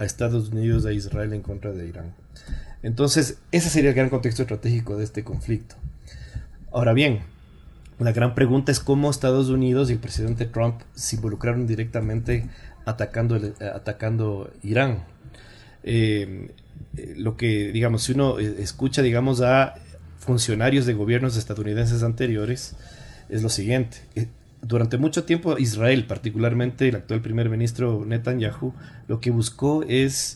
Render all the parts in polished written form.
a Estados Unidos, a Israel en contra de Irán. Entonces, ese sería el gran contexto estratégico de este conflicto. Ahora bien, la gran pregunta es cómo Estados Unidos y el presidente Trump se involucraron directamente atacando Irán. Lo que, digamos, si uno escucha, digamos, a funcionarios de gobiernos estadounidenses anteriores, es lo siguiente. Durante mucho tiempo Israel, particularmente el actual primer ministro Netanyahu, lo que buscó es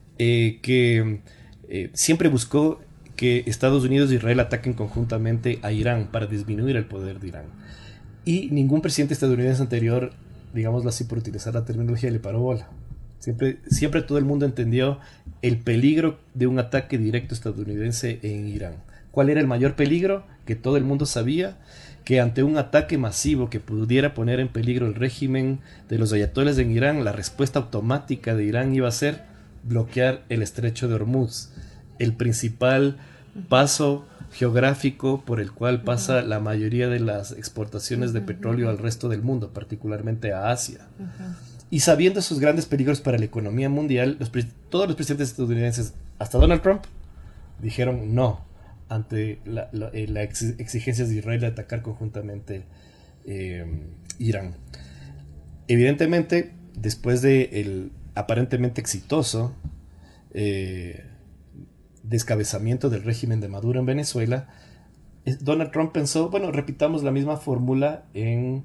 siempre buscó que Estados Unidos e Israel ataquen conjuntamente a Irán para disminuir el poder de Irán. Y ningún presidente estadounidense anterior, digámoslo así por utilizar la terminología, le paró bola. Siempre todo el mundo entendió el peligro de un ataque directo estadounidense en Irán. ¿Cuál era el mayor peligro? Que todo el mundo sabía que ante un ataque masivo que pudiera poner en peligro el régimen de los ayatolás en Irán, la respuesta automática de Irán iba a ser bloquear el estrecho de Hormuz, el principal paso geográfico por el cual pasa la mayoría de las exportaciones de petróleo al resto del mundo, particularmente a Asia. Y sabiendo esos grandes peligros para la economía mundial, todos los presidentes estadounidenses, hasta Donald Trump, dijeron no ante las exigencias de Israel de atacar conjuntamente Irán. Evidentemente, después del aparentemente exitoso descabezamiento del régimen de Maduro en Venezuela, Donald Trump pensó, bueno, repitamos la misma fórmula en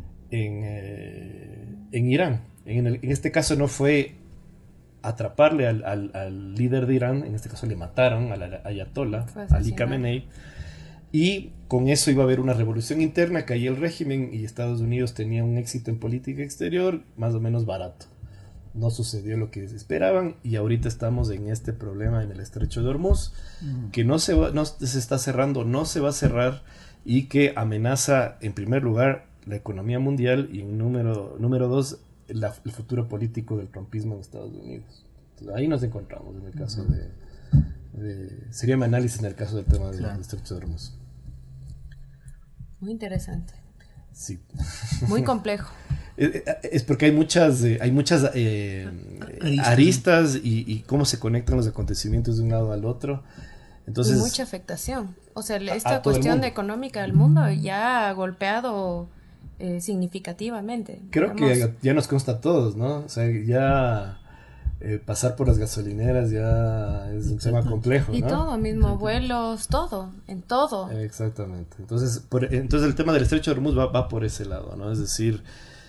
Irán. En este caso no fue atraparle al líder de Irán, en este caso le mataron al ayatollah, Ali Khamenei, y con eso iba a haber una revolución interna, caía el régimen y Estados Unidos tenía un éxito en política exterior más o menos barato. No sucedió lo que esperaban y ahorita estamos en este problema en el estrecho de Hormuz, que no se está cerrando, no se va a cerrar y que amenaza en primer lugar la economía mundial y en número dos el futuro político del trumpismo en Estados Unidos. Entonces, ahí nos encontramos en el caso sería mi análisis en el caso del tema del estrecho de Hormuz. Muy interesante. Sí. Muy complejo. Es porque hay muchas aristas y cómo se conectan los acontecimientos de un lado al otro. Entonces, y mucha afectación. O sea, esta cuestión económica del mundo ya ha golpeado significativamente. Creo que ya nos consta a todos, ¿no? O sea, ya pasar por las gasolineras ya es un tema complejo, ¿no? Y todo mismo, vuelos, todo, en todo. Exactamente. Entonces el tema del estrecho de Hormuz va por ese lado, ¿no? Es decir,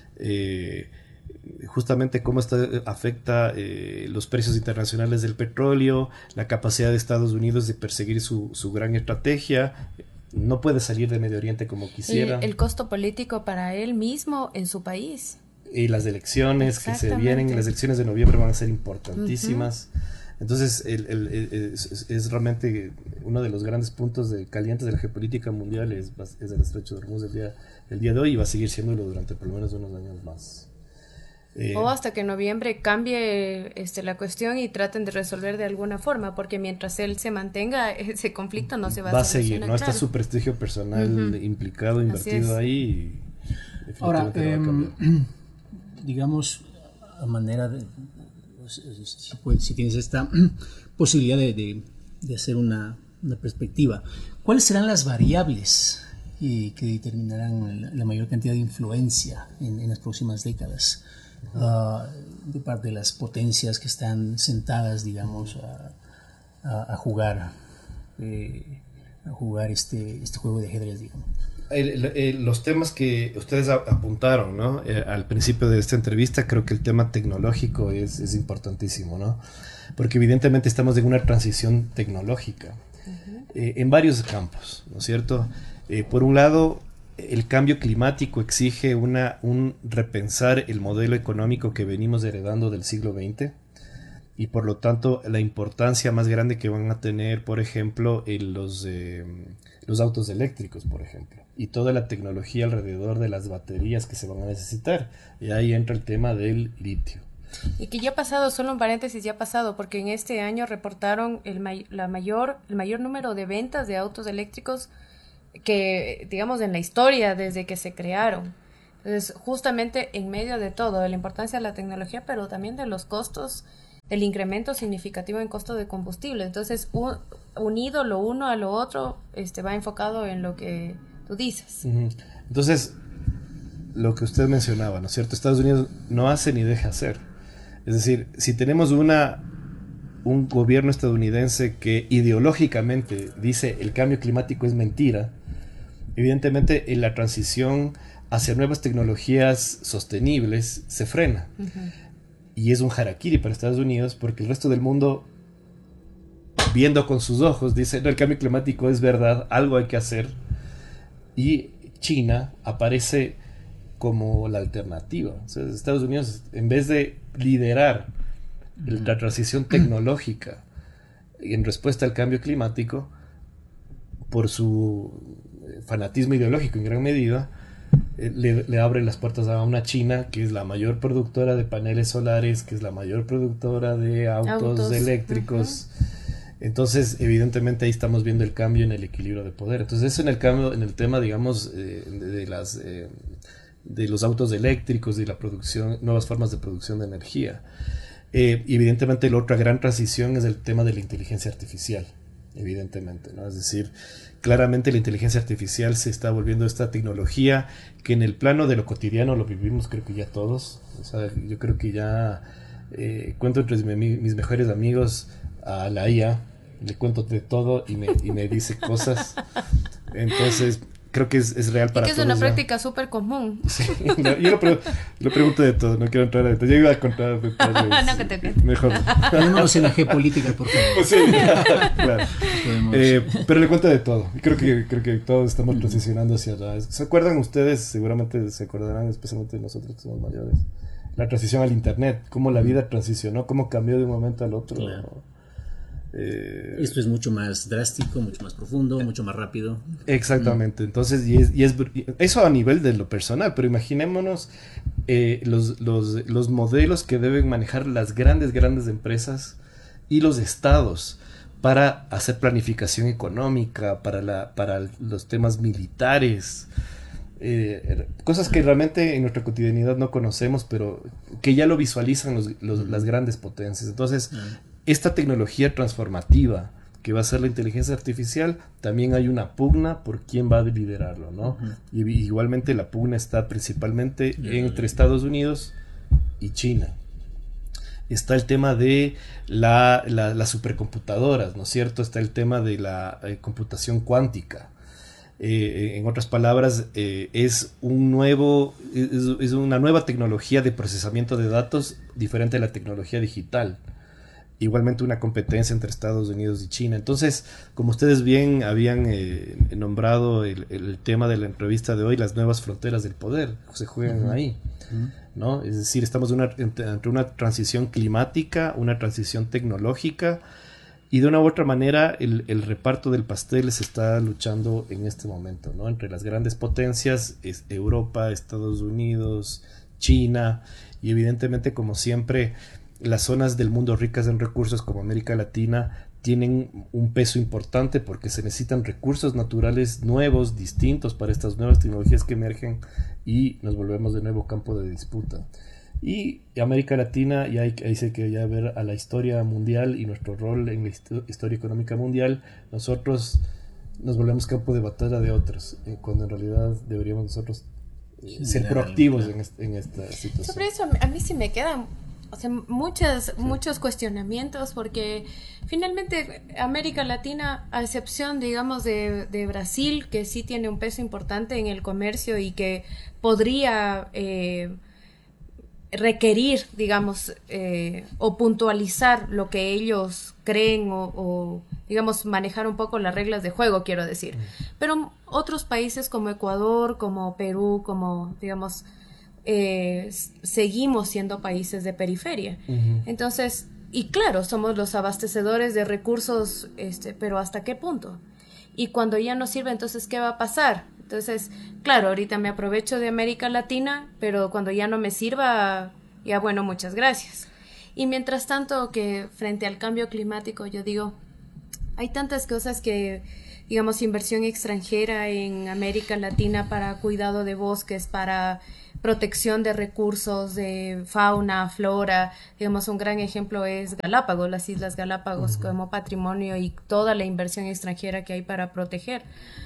justamente cómo afecta los precios internacionales del petróleo, la capacidad de Estados Unidos de perseguir su gran estrategia. No puede salir de Medio Oriente como quisiera. El costo político para él mismo en su país. Y las elecciones que se vienen, las elecciones de noviembre van a ser importantísimas. Entonces es realmente uno de los grandes puntos calientes de la geopolítica mundial es el estrecho de Hormuz el día de hoy y va a seguir siéndolo durante por lo menos unos años más. O hasta que en noviembre cambie la cuestión y traten de resolver de alguna forma, porque mientras él se mantenga, ese conflicto no se va a seguir, ¿no? Claro. Está su prestigio personal implicado, invertido ahí. Y ahora, digamos, a manera de, si tienes esta posibilidad de hacer una perspectiva, ¿cuáles serán las variables que determinarán la mayor cantidad de influencia en las próximas décadas? De parte de las potencias que están sentadas, digamos, a jugar este juego de ajedrez, digamos. Los temas que ustedes apuntaron, ¿no? Al principio de esta entrevista, creo que el tema tecnológico es importantísimo, ¿no? Porque evidentemente estamos en una transición tecnológica en varios campos, ¿no es cierto? Por un lado, el cambio climático exige un repensar el modelo económico que venimos heredando del siglo XX y por lo tanto la importancia más grande que van a tener, por ejemplo, en los autos eléctricos, por ejemplo, y toda la tecnología alrededor de las baterías que se van a necesitar. Y ahí entra el tema del litio. Y que ya ha pasado, solo un paréntesis, ya ha pasado, porque en este año reportaron el mayor número de ventas de autos eléctricos que, digamos, en la historia desde que se crearon. Entonces, justamente en medio de todo, de la importancia de la tecnología, pero también de los costos el incremento significativo en costo de combustible. Entonces, unido lo uno a lo otro, va enfocado en lo que tú dices. Entonces, lo que usted mencionaba, ¿no es cierto? Estados Unidos no hace ni deja hacer. Es decir, si tenemos un gobierno estadounidense que ideológicamente dice el cambio climático es mentira, evidentemente en la transición hacia nuevas tecnologías sostenibles se frena. Y es un harakiri para Estados Unidos porque el resto del mundo, viendo con sus ojos, dice, no, el cambio climático es verdad, algo hay que hacer. Y China aparece como la alternativa. O sea, Estados Unidos, en vez de liderar la transición tecnológica en respuesta al cambio climático, por su fanatismo ideológico en gran medida, le abre las puertas a una China que es la mayor productora de paneles solares, que es la mayor productora de autos eléctricos. Entonces, evidentemente ahí estamos viendo el cambio en el equilibrio de poder. Entonces, eso en el tema, digamos, de los autos eléctricos y la producción, nuevas formas de producción de energía. Evidentemente, la otra gran transición es el tema de la inteligencia artificial, evidentemente, ¿no? Es decir, claramente la inteligencia artificial se está volviendo esta tecnología que en el plano de lo cotidiano lo vivimos, creo que ya todos. O sea, yo creo que ya cuento entre mis mejores amigos a la IA, le cuento de todo y me dice cosas. Entonces, creo que es real para todos. Y que es una práctica súper común. Sí, no, yo lo pregunto de todo, no quiero entrar en detalles. Yo iba a contar detalles. No, que te cuento. Mejor. Pongámonos en la geopolítica, por favor. Sí, claro. Pero le cuento de todo. Creo que todos estamos transicionando hacia allá. ¿Se acuerdan ustedes? Seguramente se acordarán, especialmente nosotros que somos mayores, la transición al internet, cómo la vida transicionó, cómo cambió de un momento al otro. Claro. Esto es mucho más drástico, mucho más profundo, mucho más rápido. Exactamente. Entonces, y es eso a nivel de lo personal, pero imaginémonos los modelos que deben manejar las grandes empresas y los estados para hacer planificación económica, para los temas militares, cosas que realmente en nuestra cotidianidad no conocemos, pero que ya lo visualizan las grandes potencias. Entonces, esta tecnología transformativa que va a ser la inteligencia artificial, también hay una pugna por quién va a liderarlo, ¿no? Y igualmente la pugna está principalmente entre Estados Unidos y China. Está el tema de las supercomputadoras, ¿no es cierto? Está el tema de la computación cuántica. En otras palabras, es una nueva tecnología de procesamiento de datos diferente a la tecnología digital. Igualmente una competencia entre Estados Unidos y China. Entonces, como ustedes bien habían nombrado el tema de la entrevista de hoy, las nuevas fronteras del poder se juegan ahí, ¿no? Es decir, estamos entre una transición climática, una transición tecnológica, y de una u otra manera el reparto del pastel se está luchando en este momento, ¿no? Entre las grandes potencias, Europa, Estados Unidos, China, y evidentemente, como siempre, las zonas del mundo ricas en recursos como América Latina tienen un peso importante porque se necesitan recursos naturales nuevos, distintos para estas nuevas tecnologías que emergen, y nos volvemos de nuevo campo de disputa. Y América Latina, y ahí se que ya ver a la historia mundial y nuestro rol en la historia económica mundial, nosotros nos volvemos campo de batalla de otros, cuando en realidad deberíamos nosotros ser proactivos en esta situación. Sobre eso, a mí sí me quedan muchos cuestionamientos, porque finalmente América Latina, a excepción, digamos, de Brasil, que sí tiene un peso importante en el comercio y que podría requerir, digamos, o puntualizar lo que ellos creen o, digamos, manejar un poco las reglas de juego, quiero decir. Pero otros países como Ecuador, como Perú, como, digamos, seguimos siendo países de periferia. Entonces, y claro, somos los abastecedores de recursos, pero ¿hasta qué punto? Y cuando ya no sirve, entonces, ¿qué va a pasar? Entonces, claro, ahorita me aprovecho de América Latina, pero cuando ya no me sirva, ya bueno, muchas gracias. Y mientras tanto, que frente al cambio climático, yo digo, hay tantas cosas que, digamos, inversión extranjera en América Latina para cuidado de bosques, para protección de recursos, de fauna, flora. Digamos, un gran ejemplo es Galápagos, las Islas Galápagos como patrimonio y toda la inversión extranjera que hay para proteger.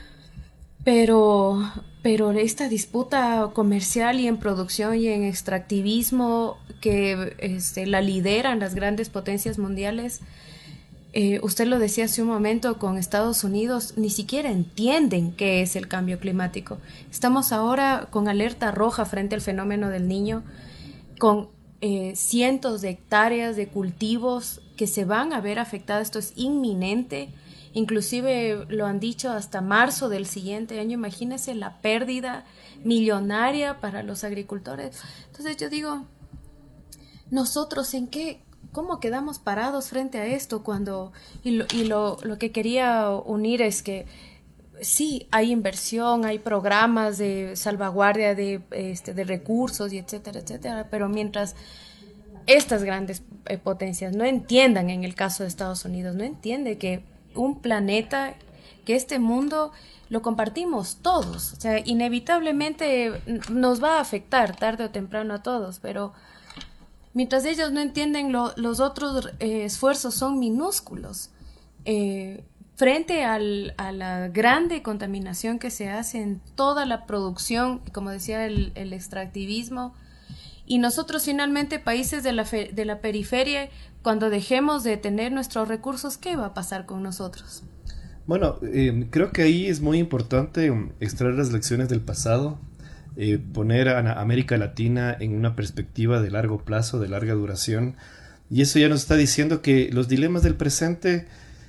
Pero esta disputa comercial y en producción y en extractivismo que la lideran las grandes potencias mundiales, usted lo decía hace un momento, con Estados Unidos ni siquiera entienden qué es el cambio climático. Estamos ahora con alerta roja frente al fenómeno del Niño, con cientos de hectáreas de cultivos que se van a ver afectadas. Esto es inminente. Inclusive lo han dicho hasta marzo del siguiente año. Imagínense la pérdida millonaria para los agricultores. Entonces yo digo, nosotros ¿cómo quedamos parados frente a esto? Lo que quería unir es que sí, hay inversión, hay programas de salvaguardia de recursos y etcétera, etcétera, pero mientras estas grandes potencias no entiendan, en el caso de Estados Unidos, no entiende que un planeta, que este mundo lo compartimos todos, o sea, inevitablemente nos va a afectar tarde o temprano a todos, pero mientras ellos no entienden, los otros esfuerzos son minúsculos frente a la grande contaminación que se hace en toda la producción, como decía el extractivismo. Y nosotros finalmente, países de la periferia, cuando dejemos de tener nuestros recursos, ¿qué va a pasar con nosotros? Bueno, creo que ahí es muy importante extraer las lecciones del pasado, poner a América Latina en una perspectiva de largo plazo, de larga duración, y eso ya nos está diciendo que los dilemas del presente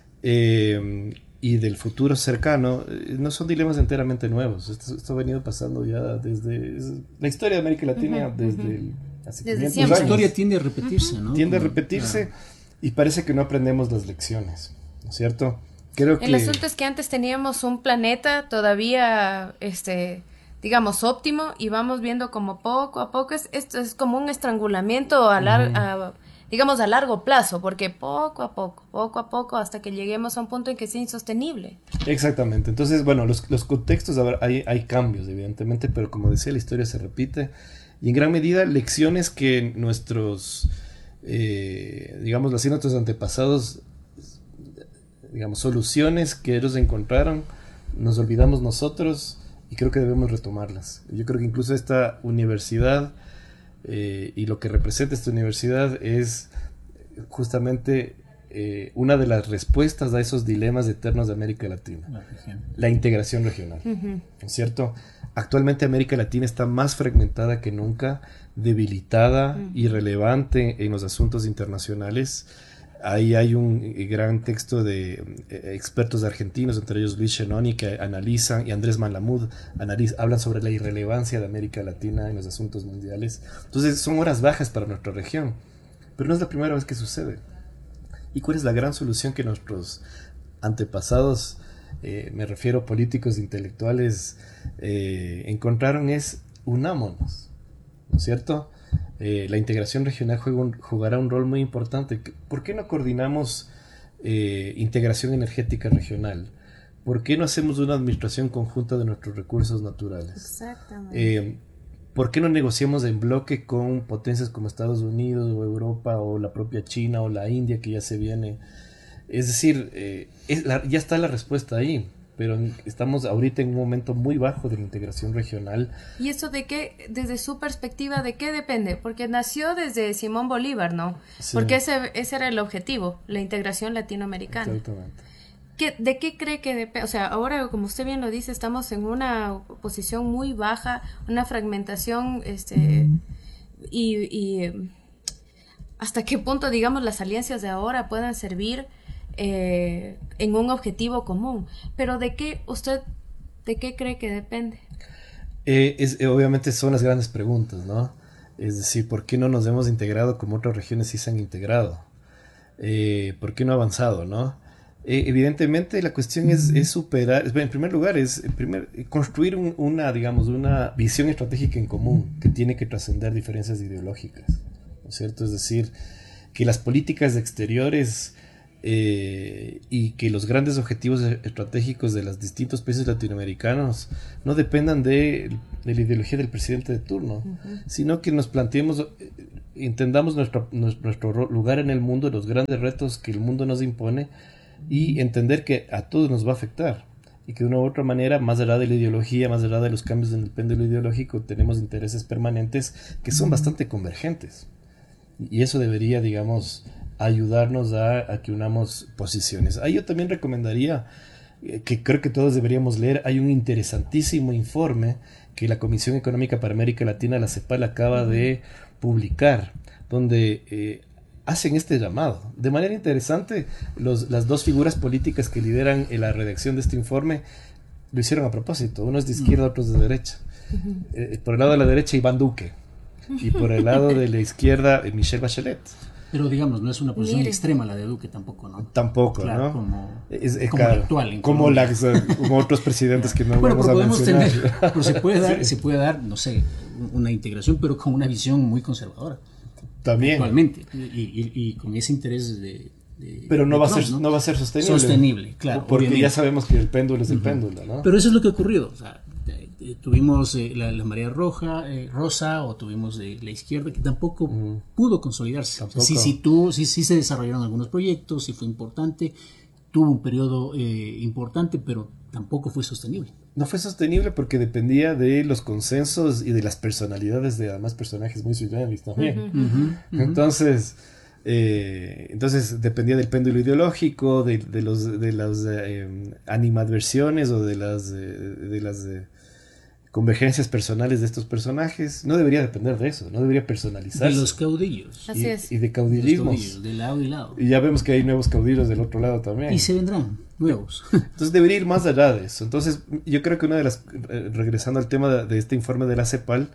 y del futuro cercano no son dilemas enteramente nuevos. Esto ha venido pasando ya desde la historia de América Latina, desde hace 500 años. La historia tiende a repetirse, ¿no? Tiende a repetirse y parece que no aprendemos las lecciones, ¿no es cierto? Creo que el asunto es que antes teníamos un planeta todavía, digamos, óptimo, y vamos viendo como poco a poco, esto es como un estrangulamiento digamos a largo plazo, porque poco a poco, hasta que lleguemos a un punto en que sea insostenible. Exactamente. Entonces, bueno, los contextos, a ver, hay cambios, evidentemente, pero como decía, la historia se repite, y en gran medida lecciones que nuestros, digamos así, nuestros antepasados, digamos, soluciones que ellos encontraron, nos olvidamos nosotros, y creo que debemos retomarlas. Yo creo que incluso esta universidad y lo que representa esta universidad es justamente una de las respuestas a esos dilemas eternos de América Latina, la integración regional, ¿no es cierto? Actualmente América Latina está más fragmentada que nunca, debilitada, irrelevante en los asuntos internacionales. Ahí hay un gran texto de expertos argentinos, entre ellos Luis Chenoni, que analizan, y Andrés Malamud hablan sobre la irrelevancia de América Latina en los asuntos mundiales. Entonces son horas bajas para nuestra región, pero no es la primera vez que sucede. ¿Y cuál es la gran solución que nuestros antepasados, me refiero políticos, intelectuales, encontraron? Es unámonos, ¿no es cierto? La integración regional jugará un rol muy importante. ¿Por qué no coordinamos integración energética regional? ¿Por qué no hacemos una administración conjunta de nuestros recursos naturales? Exactamente. ¿Por qué no negociamos en bloque con potencias como Estados Unidos o Europa o la propia China o la India, que ya se viene? Es decir, ya está la respuesta ahí, pero estamos ahorita en un momento muy bajo de la integración regional. ¿Y eso de qué, desde su perspectiva, de qué depende? Porque nació desde Simón Bolívar, ¿no? Sí. Porque ese era el objetivo, la integración latinoamericana. Exactamente. ¿De qué cree que depende? O sea, ahora, como usted bien lo dice, estamos en una posición muy baja, una fragmentación, y hasta qué punto, digamos, las alianzas de ahora puedan servir en un objetivo común. Pero ¿de qué cree que depende? Obviamente son las grandes preguntas, ¿no? Es decir, ¿por qué no nos hemos integrado como otras regiones sí se han integrado? ¿Por qué no ha avanzado, no? Evidentemente la cuestión es superar, en primer lugar, construir una visión estratégica en común que tiene que trascender diferencias ideológicas, ¿no es cierto? Es decir, que las políticas exteriores y que los grandes objetivos estratégicos de los distintos países latinoamericanos no dependan de la ideología del presidente de turno, sino que nos planteemos, entendamos nuestro lugar en el mundo, los grandes retos que el mundo nos impone y entender que a todos nos va a afectar y que de una u otra manera, más allá de la ideología, más allá de los cambios en el péndulo ideológico, tenemos intereses permanentes que son bastante convergentes. Y eso debería, digamos, ayudarnos a que unamos posiciones. Ahí yo también recomendaría, que creo que todos deberíamos leer, hay un interesantísimo informe que la Comisión Económica para América Latina, la CEPAL, acaba de publicar, donde hacen este llamado. De manera interesante, las dos figuras políticas que lideran la redacción de este informe lo hicieron a propósito. Uno es de izquierda, otro es de derecha. Por el lado de la derecha, Iván Duque. Y por el lado de la izquierda, Michelle Bachelet. Pero digamos, no es una posición extrema la de Duque tampoco, ¿no? Tampoco, claro, ¿no? Como claro, actual. Como otros presidentes que no bueno, vamos a mencionar. Pero se puede dar, no sé, una integración, pero con una visión muy conservadora. También. Actualmente. Y con ese interés pero no va Trump, a ser sostenible. Sostenible, claro. Porque obviamente. Ya sabemos que el péndulo es el péndulo, ¿no? Pero eso es lo que ha ocurrido. O sea, tuvimos la marea rosa, o tuvimos la izquierda, que tampoco pudo consolidarse. Tampoco. O sea, sí se desarrollaron algunos proyectos, sí fue importante, tuvo un periodo importante, pero tampoco fue sostenible. No fue sostenible porque dependía de los consensos y de las personalidades de además personajes muy ciudadanos también. Entonces dependía del péndulo ideológico, de las animadversiones o de las convergencias personales de estos personajes. No debería depender de eso, no debería personalizarse. De los caudillos. Así es. Y de caudillismos. De los caudillos, de lado y lado. Y ya vemos que hay nuevos caudillos del otro lado también. Y se vendrán nuevos. Entonces debería ir más allá de eso. Entonces yo creo que regresando al tema de este informe de la CEPAL,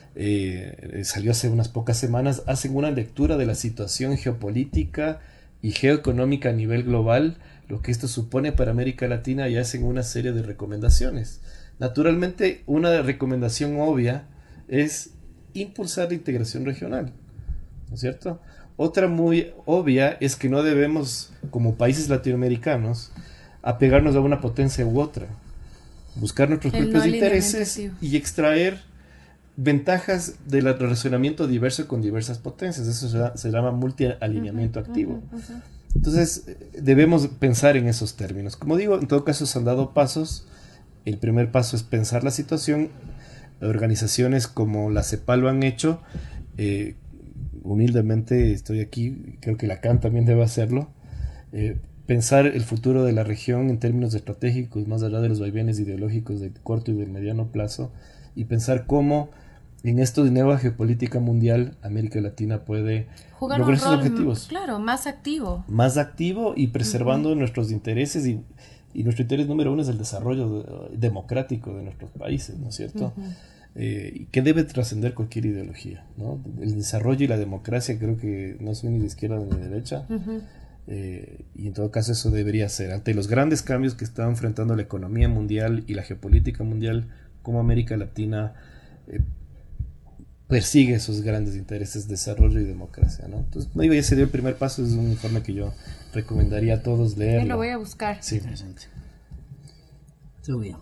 salió hace unas pocas semanas, hacen una lectura de la situación geopolítica y geoeconómica a nivel global, lo que esto supone para América Latina, y hacen una serie de recomendaciones. Naturalmente, una recomendación obvia es impulsar la integración regional, ¿no es cierto? Otra muy obvia es que no debemos, como países latinoamericanos, apegarnos a una potencia u otra. Buscar nuestros propios intereses y extraer ventajas del relacionamiento diverso con diversas potencias. Eso se llama multialineamiento activo. Entonces, debemos pensar en esos términos. Como digo, en todo caso se han dado pasos. El primer paso es pensar la situación. Organizaciones como la CEPAL lo han hecho. Humildemente estoy aquí, creo que la CAN también debe hacerlo. Pensar el futuro de la región en términos estratégicos, más allá de los vaivenes ideológicos de corto y de mediano plazo, y pensar cómo en esto de nueva geopolítica mundial América Latina puede jugar lograr un sus rol, objetivos. claro, más activo. Más activo y preservando nuestros intereses, y nuestro interés número uno es el desarrollo democrático de nuestros países, ¿no es cierto? Que debe trascender cualquier ideología, ¿no? El desarrollo y la democracia creo que no son ni de izquierda ni de derecha. Y en todo caso eso debería ser, ante los grandes cambios que está enfrentando la economía mundial y la geopolítica mundial, como América Latina persigue esos grandes intereses de desarrollo y democracia, ¿no? Entonces, digo, ya se dio el primer paso, es un informe que yo recomendaría a todos leerlo. Yo lo voy a buscar. Sí. Interesante. Todo bien.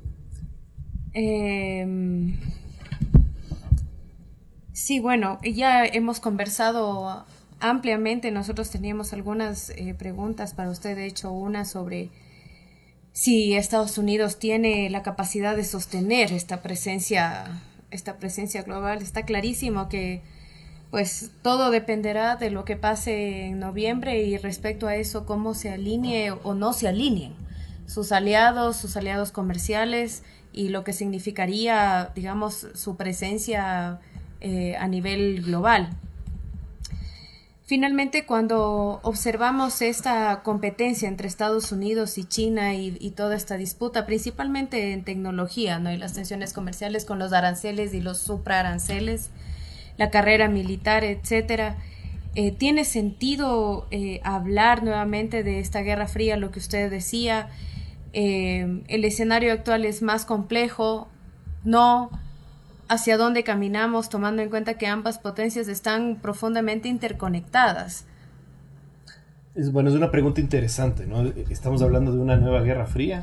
Sí, bueno, ya hemos conversado ampliamente. Nosotros teníamos algunas preguntas para usted, de hecho una sobre si Estados Unidos tiene la capacidad de sostener esta presencia global. Está clarísimo que pues todo dependerá de lo que pase en noviembre, y respecto a eso cómo se alinee o no se alineen sus aliados comerciales, y lo que significaría, digamos, su presencia a nivel global. Finalmente, cuando observamos esta competencia entre Estados Unidos y China y toda esta disputa, principalmente en tecnología, ¿no? Y las tensiones comerciales con los aranceles y los supraaranceles, la carrera militar, etcétera, ¿tiene sentido hablar nuevamente de esta Guerra Fría, lo que usted decía? El escenario actual es más complejo, ¿no? ¿Hacia dónde caminamos, tomando en cuenta que ambas potencias están profundamente interconectadas? Bueno, es una pregunta interesante, ¿no? Estamos hablando de una nueva guerra fría.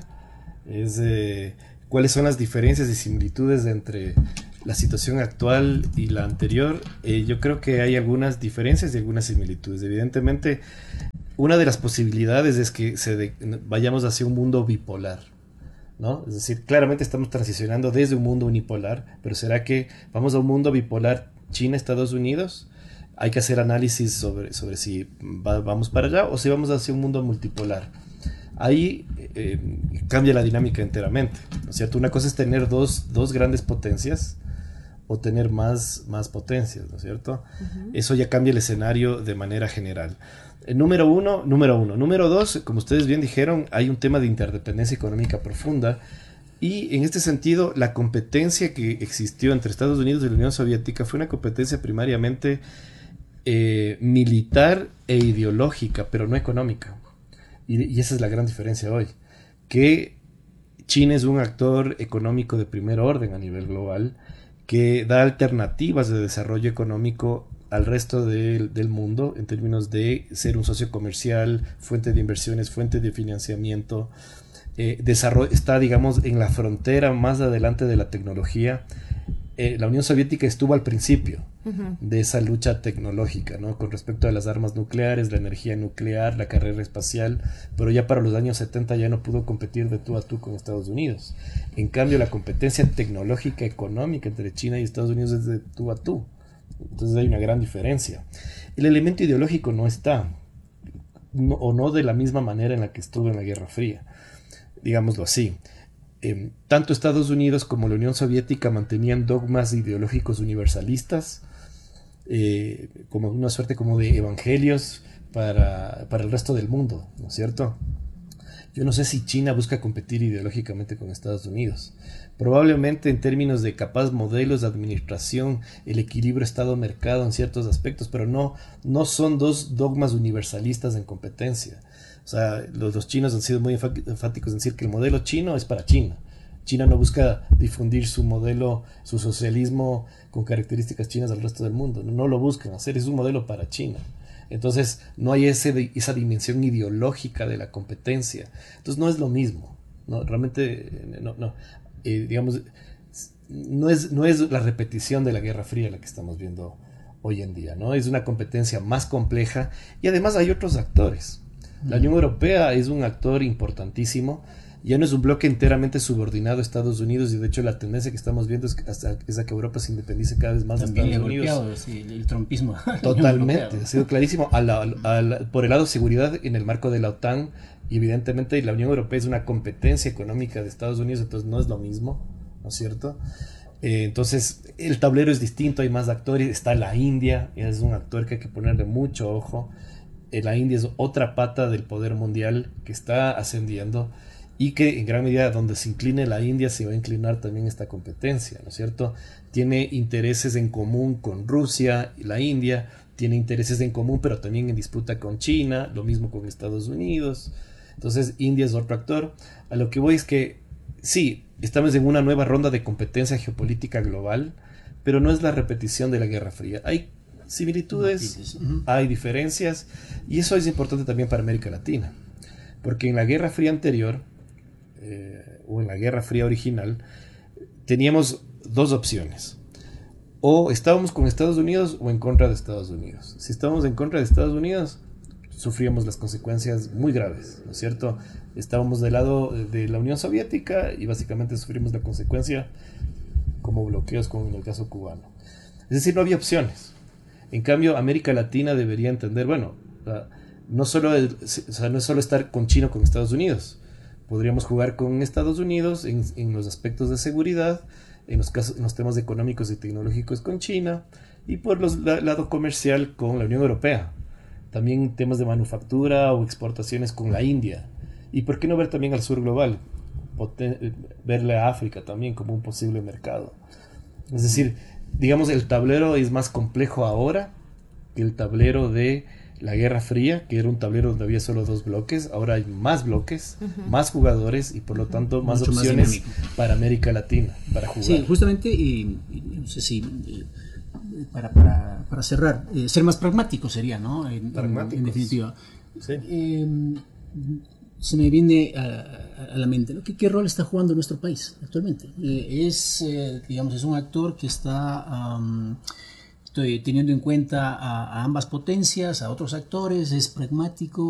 ¿Cuáles son las diferencias y similitudes entre la situación actual y la anterior? Yo creo que hay algunas diferencias y algunas similitudes. Evidentemente, una de las posibilidades es que vayamos hacia un mundo bipolar, ¿no? Es decir, claramente estamos transicionando desde un mundo unipolar, pero ¿será que vamos a un mundo bipolar China-Estados Unidos? Hay que hacer análisis sobre si vamos para allá o si vamos hacia un mundo multipolar. Ahí cambia la dinámica enteramente, ¿no es cierto? Una cosa es tener dos grandes potencias o tener más potencias, ¿no es cierto? Uh-huh. Eso ya cambia el escenario de manera general. Número uno. Número dos, como ustedes bien dijeron, hay un tema de interdependencia económica profunda. Y en este sentido, la competencia que existió entre Estados Unidos y la Unión Soviética fue una competencia primariamente militar e ideológica, pero no económica. Y esa es la gran diferencia hoy, que China es un actor económico de primer orden a nivel global, que da alternativas de desarrollo económico al resto del mundo en términos de ser un socio comercial, fuente de inversiones, fuente de financiamiento. Está, digamos, en la frontera más adelante de la tecnología. La Unión Soviética estuvo al principio de esa lucha tecnológica, ¿no? Con respecto a las armas nucleares, la energía nuclear, la carrera espacial, pero ya para los años 70 ya no pudo competir de tú a tú con Estados Unidos. En cambio, la competencia tecnológica económica entre China y Estados Unidos es de tú a tú. Entonces hay una gran diferencia. El elemento ideológico no está, o no de la misma manera en la que estuvo en la Guerra Fría, digámoslo así. Tanto Estados Unidos como la Unión Soviética mantenían dogmas ideológicos universalistas, como una suerte como de evangelios para el resto del mundo, ¿no es cierto? Yo no sé si China busca competir ideológicamente con Estados Unidos. Probablemente en términos de capaz modelos de administración, el equilibrio Estado-mercado en ciertos aspectos, pero no son dos dogmas universalistas en competencia. O sea, los chinos han sido muy enfáticos en decir que el modelo chino es para China. China no busca difundir su modelo, su socialismo con características chinas al resto del mundo. No lo buscan hacer, es un modelo para China. Entonces no hay esa dimensión ideológica de la competencia. Entonces no es lo mismo, ¿no? Realmente digamos, no es la repetición de la Guerra Fría la que estamos viendo hoy en día, ¿no? Es una competencia más compleja y además hay otros actores. La Unión Europea es un actor importantísimo. Ya no es un bloque enteramente subordinado a Estados Unidos y de hecho la tendencia que estamos viendo es a que Europa se independice cada vez más de Estados Unidos. Sí, el trumpismo. Totalmente, ha sido clarísimo. Por el lado de seguridad en el marco de la OTAN, y evidentemente la Unión Europea es una competencia económica de Estados Unidos, entonces no es lo mismo, ¿no es cierto? Entonces el tablero es distinto, hay más actores. Está la India, es un actor que hay que ponerle mucho ojo. La India es otra pata del poder mundial que está ascendiendo y que en gran medida donde se incline la India se va a inclinar también esta competencia, ¿no es cierto? Tiene intereses en común con Rusia y la India, tiene intereses en común pero también en disputa con China, lo mismo con Estados Unidos. Entonces India es otro actor. A lo que voy es que sí, estamos en una nueva ronda de competencia geopolítica global, pero no es la repetición de la Guerra Fría. Hay similitudes, hay diferencias, y eso es importante también para América Latina, porque en la Guerra Fría anterior, o en la Guerra Fría original, teníamos dos opciones: o estábamos con Estados Unidos o en contra de Estados Unidos. Si estábamos en contra de Estados Unidos, sufríamos las consecuencias muy graves, ¿no es cierto? Estábamos del lado de la Unión Soviética y básicamente sufrimos la consecuencia como bloqueos, como en el caso cubano. Es decir, no había opciones. En cambio, América Latina debería entender, bueno, no es solo estar con China o con Estados Unidos. Podríamos jugar con Estados Unidos en los aspectos de seguridad, en los temas económicos y tecnológicos con China, y por el lado comercial con la Unión Europea. También temas de manufactura o exportaciones con la India. ¿Y por qué no ver también al sur global? Verle a África también como un posible mercado. Es decir, digamos, el tablero es más complejo ahora que el tablero de la Guerra Fría, que era un tablero donde había solo dos bloques. Ahora hay más bloques, más jugadores y por lo tanto más mucho opciones para América Latina para jugar. Sí, justamente, y no sé si para cerrar, ser más pragmático sería, ¿no? En definitiva. Sí. Se me viene a la mente, ¿no? ¿Qué rol está jugando nuestro país actualmente? Digamos, es un actor que está teniendo en cuenta a ambas potencias, a otros actores, es pragmático.